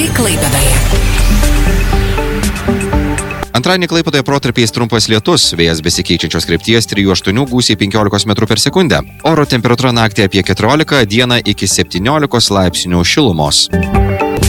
Klaipėdoje. Antradienį Klaipėdoje protarpiais trumpas lietus, vėjas besikeičiančios krypties 3-8 gūsiai 15 m/s. Oro temperatūra naktį apie 14, dieną iki 17 laipsnių šilumos.